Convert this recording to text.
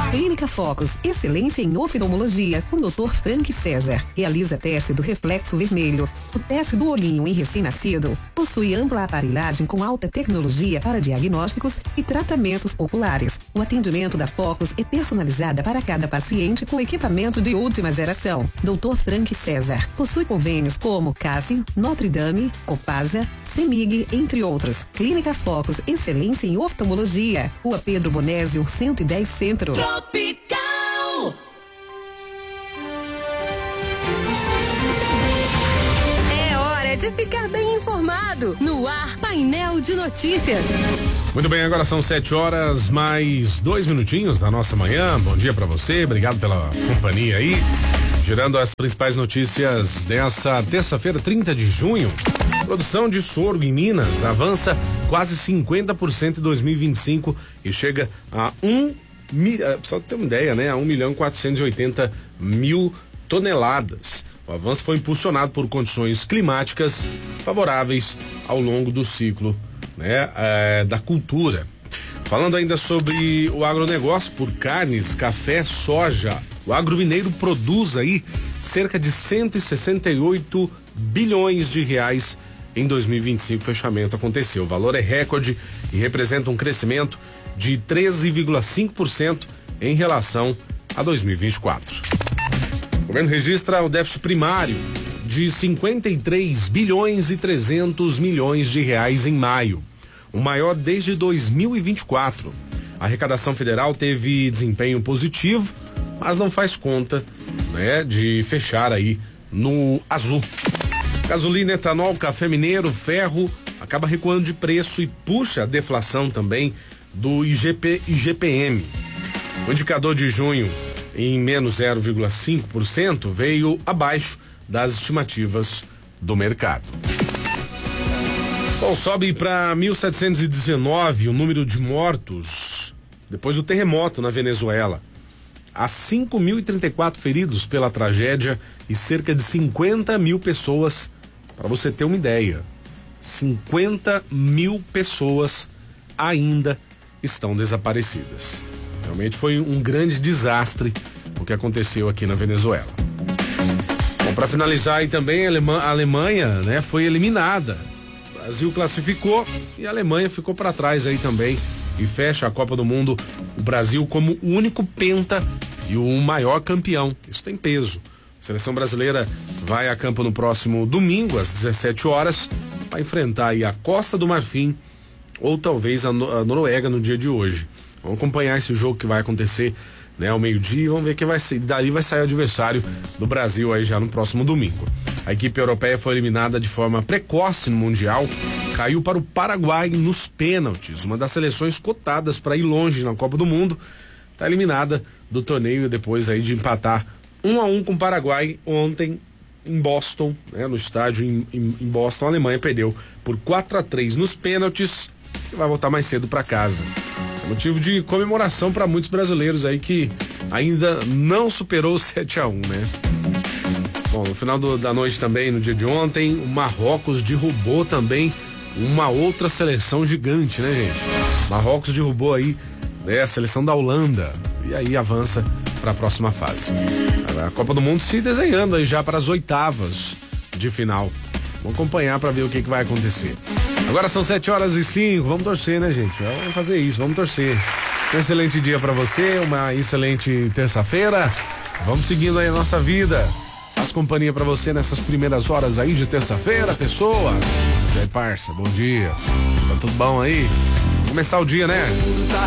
Clínica Focus, excelência em oftalmologia, com o Dr. Frank César. Realiza teste do reflexo vermelho. O teste do olhinho em recém-nascido possui ampla aparelhagem com alta tecnologia para diagnósticos e tratamentos oculares. O atendimento da Focus é personalizada para cada paciente com equipamento de última geração. Dr. Frank César possui convênios como CASI, Notre Dame, Copasa, CEMIG, entre outros. Clínica Focus, excelência em oftalmologia. Rua Pedro Bonésio, 110 Centro. Tropical. É hora de ficar bem informado. No ar, Painel de Notícias. Muito bem, agora são 7 horas mais 2 minutinhos da nossa manhã. Bom dia pra você, obrigado pela companhia aí. Girando as principais notícias dessa terça-feira, 30 de junho. Produção de sorgo em Minas avança quase 50% em 2025 e chega a só ter uma ideia, né? A 1.480.000 toneladas. O avanço foi impulsionado por condições climáticas favoráveis ao longo do ciclo, né? Da cultura. Falando ainda sobre o agronegócio, por carnes, café, soja, o agromineiro produz aí cerca de 168 bilhões de reais em 2025. O fechamento aconteceu. O valor é recorde e representa um crescimento de 13,5% em relação a 2024. O governo registra o déficit primário de 53 bilhões e 300 milhões de reais em maio, o maior desde 2024. A arrecadação federal teve desempenho positivo, mas não faz conta, né, de fechar aí no azul. Gasolina, etanol, café mineiro, ferro acaba recuando de preço e puxa a deflação também do IGPM. O indicador de junho, em menos 0,5%, veio abaixo das estimativas do mercado. Bom, sobe para 1.719 o número de mortos depois do terremoto na Venezuela. Há 5.034 feridos pela tragédia e cerca de 50 mil pessoas, para você ter uma ideia, 50 mil pessoas ainda estão desaparecidas. Realmente foi um grande desastre o que aconteceu aqui na Venezuela. Bom, para finalizar aí também, a Alemanha, né, foi eliminada. O Brasil classificou e a Alemanha ficou para trás aí também e fecha a Copa do Mundo, o Brasil como o único penta e o maior campeão. Isso tem peso. A seleção brasileira vai a campo no próximo domingo às 17 horas para enfrentar aí a Costa do Marfim ou talvez a Noruega no dia de hoje. Vamos acompanhar esse jogo que vai acontecer, né, ao meio-dia, vamos ver quem vai ser. Dali vai sair o adversário do Brasil aí já no próximo domingo. A equipe europeia foi eliminada de forma precoce no Mundial, caiu para o Paraguai nos pênaltis, uma das seleções cotadas para ir longe na Copa do Mundo. Está eliminada do torneio depois aí de empatar 1-1 com o Paraguai ontem em Boston, né, no estádio em Boston. A Alemanha perdeu por 4-3 nos pênaltis e vai voltar mais cedo para casa. É motivo de comemoração para muitos brasileiros aí que ainda não superou o 7-1, né? Bom, no final da noite também, no dia de ontem, o Marrocos derrubou também uma outra seleção gigante, né, gente? Marrocos derrubou aí, né, a seleção da Holanda e aí avança para a próxima fase. A Copa do Mundo se desenhando aí já para as oitavas de final. Vamos acompanhar para ver o que vai acontecer. Agora são 7h05, vamos torcer, né, gente? Vamos fazer isso, vamos torcer. Um excelente dia para você, uma excelente terça-feira. Vamos seguindo aí a nossa vida. Faz companhia para você nessas primeiras horas aí de terça-feira, pessoa. E aí, parça, bom dia. Tá tudo bom aí? Começar o dia, né?